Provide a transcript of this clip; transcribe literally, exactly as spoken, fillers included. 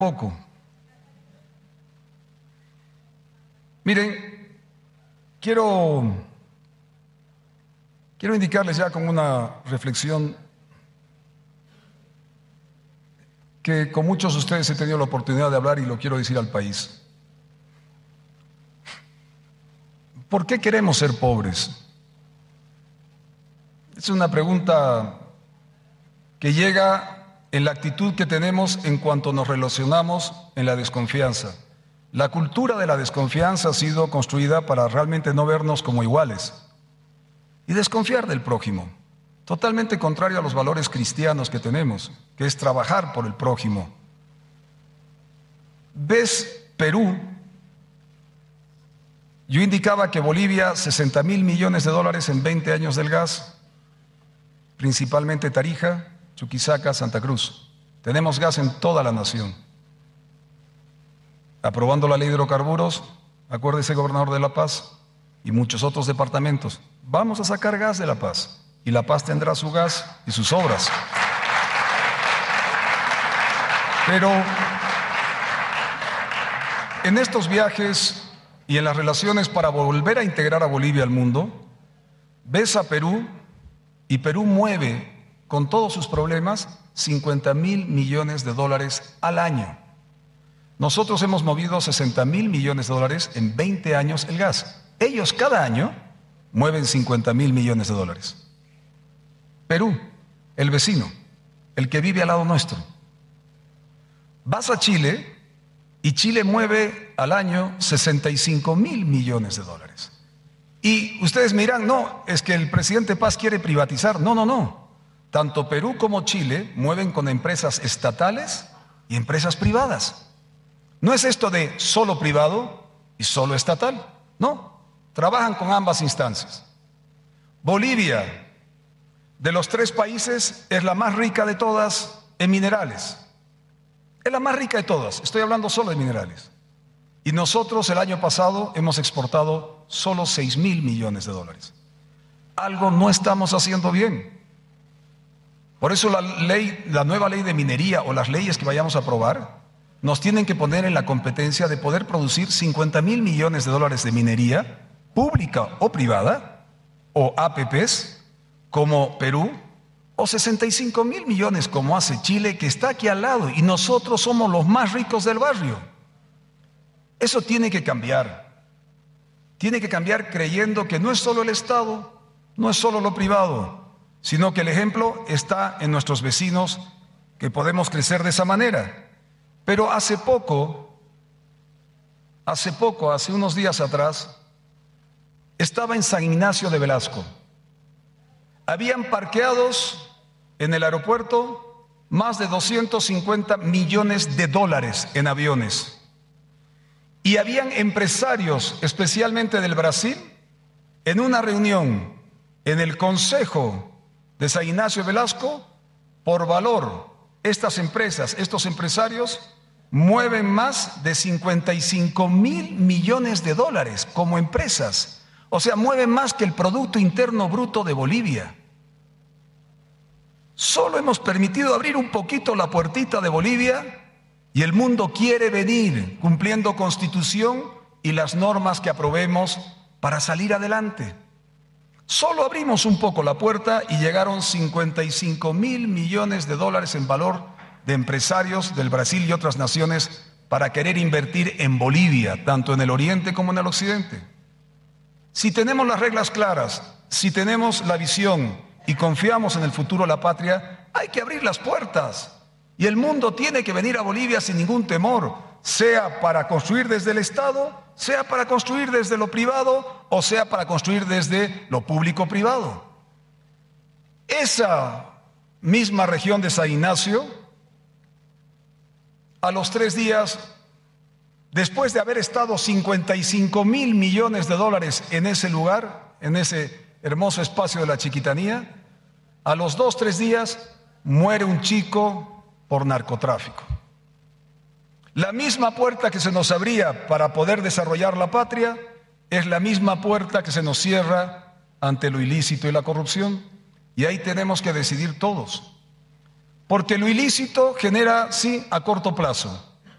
poco. Miren, quiero, quiero indicarles ya con una reflexión que con muchos de ustedes he tenido la oportunidad de hablar y lo quiero decir al país. ¿Por qué queremos ser pobres? Es una pregunta que llega en la actitud que tenemos en cuanto nos relacionamos en la desconfianza. La cultura de la desconfianza ha sido construida para realmente no vernos como iguales y desconfiar del prójimo, totalmente contrario a los valores cristianos que tenemos, que es trabajar por el prójimo. ¿Ves Perú? Yo indicaba que Bolivia, sesenta mil millones de dólares en veinte años del gas, principalmente Tarija, Chuquisaca, Santa Cruz. Tenemos gas en toda la nación. Aprobando la ley de hidrocarburos, acuérdese, gobernador de La Paz, y muchos otros departamentos. Vamos a sacar gas de La Paz, y La Paz tendrá su gas y sus obras. Pero en estos viajes y en las relaciones para volver a integrar a Bolivia al mundo, ves a Perú, y Perú mueve, con todos sus problemas, cincuenta mil millones de dólares al año. Nosotros hemos movido sesenta mil millones de dólares en veinte años el gas. Ellos cada año mueven cincuenta mil millones de dólares. Perú, el vecino, el que vive al lado nuestro. Vas a Chile y Chile mueve al año sesenta y cinco mil millones de dólares. Y ustedes me dirán, no, es que el presidente Paz quiere privatizar. No, no, no. Tanto Perú como Chile mueven con empresas estatales y empresas privadas. No es esto de solo privado y solo estatal. No, trabajan con ambas instancias. Bolivia, de los tres países, es la más rica de todas en minerales. Es la más rica de todas. Estoy hablando solo de minerales. Y nosotros el año pasado hemos exportado solo seis mil millones de dólares. Algo no estamos haciendo bien. Por eso la ley, la nueva ley de minería o las leyes que vayamos a aprobar nos tienen que poner en la competencia de poder producir cincuenta mil millones de dólares de minería pública o privada o A P Pes como Perú, o sesenta y cinco mil millones como hace Chile, que está aquí al lado, y nosotros somos los más ricos del barrio. Eso tiene que cambiar. Tiene que cambiar creyendo que no es solo el Estado, no es solo lo privado, sino que el ejemplo está en nuestros vecinos, que podemos crecer de esa manera. Pero hace poco, hace poco, hace unos días atrás, estaba en San Ignacio de Velasco. Habían parqueados en el aeropuerto más de doscientos cincuenta millones de dólares en aviones. Y habían empresarios, especialmente del Brasil, en una reunión en el Consejo de San Ignacio de Velasco, por valor, estas empresas, estos empresarios, mueven más de cincuenta y cinco mil millones de dólares como empresas. O sea, mueven más que el Producto Interno Bruto de Bolivia. Solo hemos permitido abrir un poquito la puertita de Bolivia y el mundo quiere venir cumpliendo Constitución y las normas que aprobemos para salir adelante. Solo abrimos un poco la puerta y llegaron cincuenta y cinco mil millones de dólares en valor de empresarios del Brasil y otras naciones para querer invertir en Bolivia, tanto en el oriente como en el occidente. Si tenemos las reglas claras, si tenemos la visión y confiamos en el futuro de la patria, hay que abrir las puertas. Y el mundo tiene que venir a Bolivia sin ningún temor, sea para construir desde el Estado, sea para construir desde lo privado o sea para construir desde lo público-privado. Esa misma región de San Ignacio, a los tres días, después de haber estado cincuenta y cinco mil millones de dólares en ese lugar, en ese hermoso espacio de la Chiquitanía, a los dos, tres días muere un chico por narcotráfico. La misma puerta que se nos abría para poder desarrollar la patria es la misma puerta que se nos cierra ante lo ilícito y la corrupción. Y ahí tenemos que decidir todos. Porque lo ilícito genera, sí, a corto plazo.